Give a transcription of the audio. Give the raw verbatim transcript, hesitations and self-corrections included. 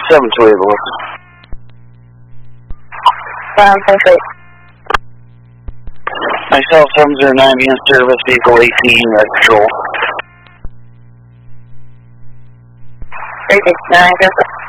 seven two eight, Melissa. Um, thanks, eight. Myself, seven zero nine, be in service, vehicle eighteen, red patrol. eight six nine, go.